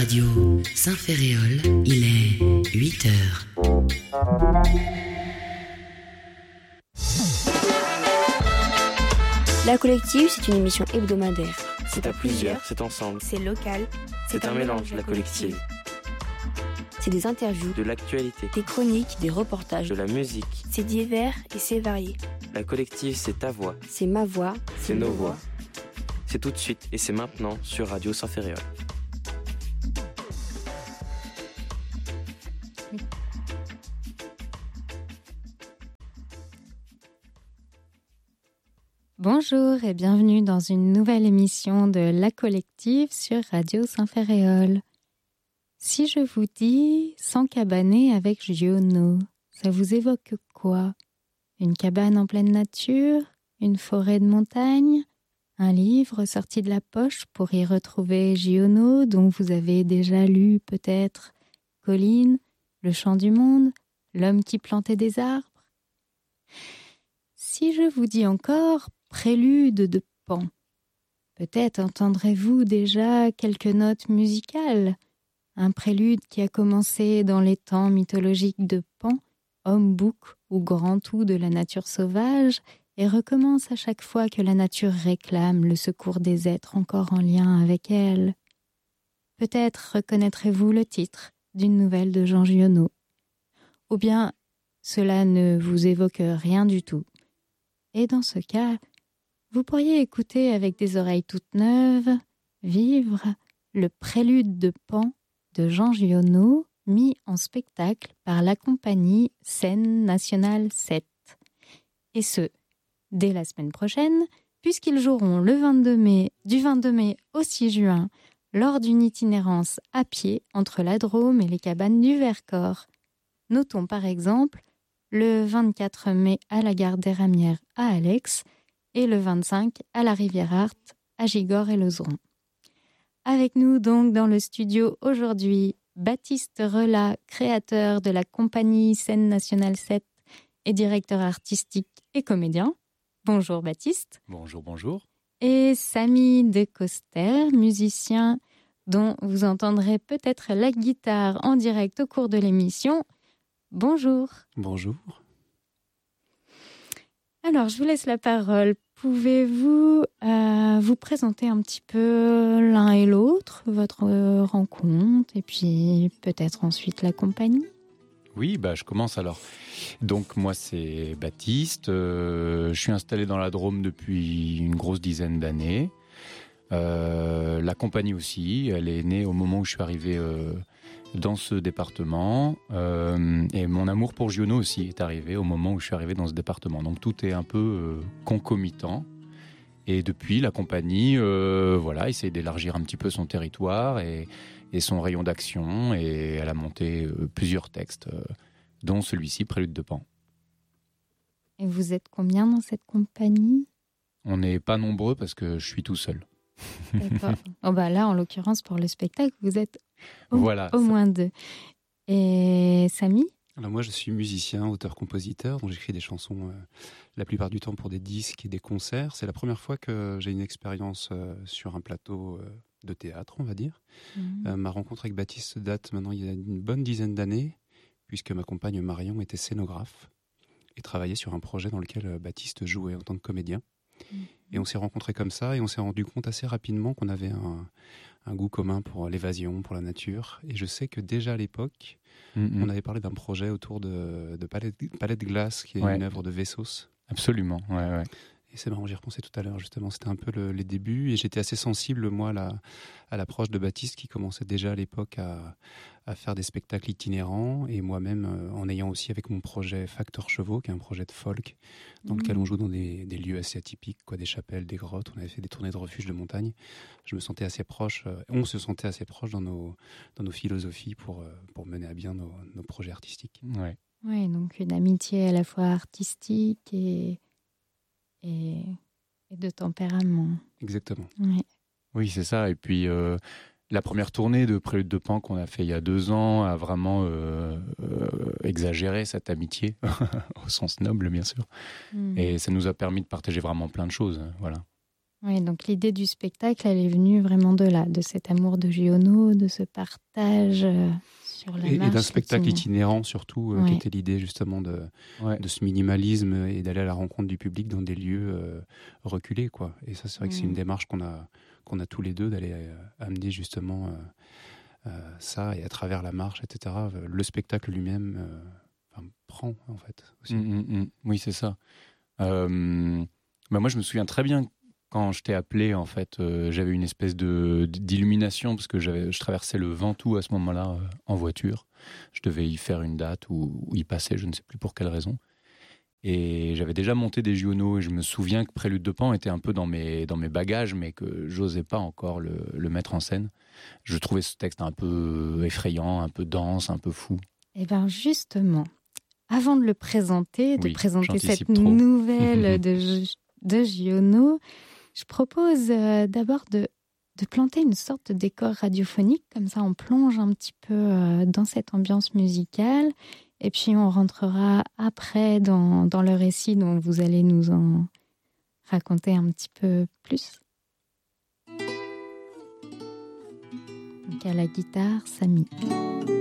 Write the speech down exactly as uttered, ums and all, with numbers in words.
Radio Saint-Ferréol, il est huit heures. La Collective, c'est une émission hebdomadaire. C'est à plusieurs, c'est ensemble. C'est local. C'est, c'est un, un mélange, la Collective. C'est des interviews, de l'actualité, des chroniques, des reportages, de la musique. C'est divers et c'est varié. La Collective, c'est ta voix. C'est ma voix. C'est, c'est nos voix. voix. C'est tout de suite et c'est maintenant sur Radio Saint-Ferréol. Bonjour et bienvenue dans une nouvelle émission de La Collective sur Radio Saint-Ferréol. Si je vous dis « Sans cabaner avec Giono », ça vous évoque quoi ? Une cabane en pleine nature ? Une forêt de montagne ? Un livre sorti de la poche pour y retrouver Giono, dont vous avez déjà lu peut-être Colline, Le chant du monde, L'homme qui plantait des arbres ? Si je vous dis encore Prélude de Pan, peut-être entendrez-vous déjà quelques notes musicales. Un prélude qui a commencé dans les temps mythologiques de Pan, homme-bouc ou grand tout de la nature sauvage, et recommence à chaque fois que la nature réclame le secours des êtres encore en lien avec elle. Peut-être reconnaîtrez-vous le titre d'une nouvelle de Jean Giono. Ou bien, cela ne vous évoque rien du tout. Et dans ce cas, vous pourriez écouter avec des oreilles toutes neuves, vivre le prélude de Pan de Jean Giono, mis en spectacle par la compagnie Scène Nationale sept. Et ce, dès la semaine prochaine, puisqu'ils joueront le vingt-deux mai, du vingt-deux mai au six juin, lors d'une itinérance à pied entre la Drôme et les cabanes du Vercors. Notons par exemple le vingt-quatre mai à la gare des Ramières à Alex et le vingt-cinq à la Rivière Art à Gigord et Lauzeron. Avec nous donc dans le studio aujourd'hui, Baptiste Relat, créateur de la compagnie Scène Nationale sept et directeur artistique et comédien. Bonjour Baptiste. Bonjour, bonjour. Et Samy Decoster, musicien dont vous entendrez peut-être la guitare en direct au cours de l'émission. Bonjour. Bonjour. Alors, je vous laisse la parole. Pouvez-vous euh, vous présenter un petit peu l'un et l'autre, votre euh, rencontre, et puis peut-être ensuite la compagnie ? Oui, bah, je commence alors. Donc moi c'est Baptiste, euh, je suis installé dans la Drôme depuis une grosse dizaine d'années. Euh, la compagnie aussi, elle est née au moment où je suis arrivé euh, dans ce département. Euh, et mon amour pour Giono aussi est arrivé au moment où je suis arrivé dans ce département. Donc tout est un peu euh, concomitant. Et depuis, la compagnie euh, voilà, essaye d'élargir un petit peu son territoire et, et son rayon d'action. Et elle a monté euh, plusieurs textes, euh, dont celui-ci, Prélude de Pan. Et vous êtes combien dans cette compagnie ? On n'est pas nombreux parce que je suis tout seul. D'accord. Oh bah là, en l'occurrence, pour le spectacle, vous êtes au, voilà, au ça... moins deux. Et Samy ? Alors moi, je suis musicien, auteur-compositeur, donc j'écris des chansons euh, la plupart du temps pour des disques et des concerts. C'est la première fois que j'ai une expérience euh, sur un plateau euh, de théâtre, on va dire. Mmh. Euh, ma rencontre avec Baptiste date maintenant il y a une bonne dizaine d'années, puisque ma compagne Marion était scénographe et travaillait sur un projet dans lequel euh, Baptiste jouait en tant que comédien. Mmh. Et on s'est rencontrés comme ça et on s'est rendu compte assez rapidement qu'on avait un, un goût commun pour l'évasion, pour la nature. Et je sais que déjà à l'époque, mmh. on avait parlé d'un projet autour de, de Palais, de Palais de glace, qui est ouais. une œuvre de Vessos. Absolument, ouais, ouais. Et c'est marrant, j'y repensais tout à l'heure, justement. C'était un peu le, les débuts et j'étais assez sensible, moi, à, la, à l'approche de Baptiste qui commençait déjà à l'époque à, à faire des spectacles itinérants. Et moi-même, euh, en ayant aussi avec mon projet Facteur Chevaux, qui est un projet de folk, dans mmh. lequel on joue dans des, des lieux assez atypiques, quoi, des chapelles, des grottes. On avait fait des tournées de refuges de montagne. Je me sentais assez proche, euh, on se sentait assez proche dans nos, dans nos philosophies pour, euh, pour mener à bien nos, nos projets artistiques. Ouais. Oui, donc une amitié à la fois artistique et... Et, et de tempérament. Exactement. Ouais. Oui, c'est ça. Et puis, euh, la première tournée de Prélude de Pan qu'on a fait il y a deux ans a vraiment euh, euh, exagéré cette amitié, au sens noble, bien sûr. Mmh. Et ça nous a permis de partager vraiment plein de choses. Voilà. Oui, donc l'idée du spectacle, elle est venue vraiment de là, de cet amour de Giono, de ce partage euh, sur la Et, marche. et d'un spectacle itinéraire. itinérant surtout, euh, Ouais. qui était l'idée justement de, Ouais. de ce minimalisme et d'aller à la rencontre du public dans des lieux euh, reculés, quoi. Et ça, c'est vrai que c'est Mm. une démarche qu'on a, qu'on a tous les deux, d'aller euh, amener justement euh, euh, ça, et à travers la marche, et cetera, euh, le spectacle lui-même euh, enfin, prend, en fait, aussi. Mm, mm, mm. Oui, c'est ça. Euh, bah moi, je me souviens très bien quand je t'ai appelé, en fait, euh, j'avais une espèce de, d'illumination parce que j'avais, je traversais le Ventoux à ce moment-là euh, en voiture. Je devais y faire une date ou, ou y passer, je ne sais plus pour quelle raison. Et j'avais déjà monté des Giono et je me souviens que Prélude de Pan était un peu dans mes, dans mes bagages, mais que j'osais pas encore le, le mettre en scène. Je trouvais ce texte un peu effrayant, un peu dense, un peu fou. Eh bien, justement, avant de le présenter, de Oui, présenter cette j'anticipe trop. nouvelle de, Gi- de Giono, je propose euh, d'abord de, de planter une sorte de décor radiophonique. Comme ça, on plonge un petit peu euh, dans cette ambiance musicale. Et puis, on rentrera après dans, dans le récit dont vous allez nous en raconter un petit peu plus. Donc, à la guitare, Samy.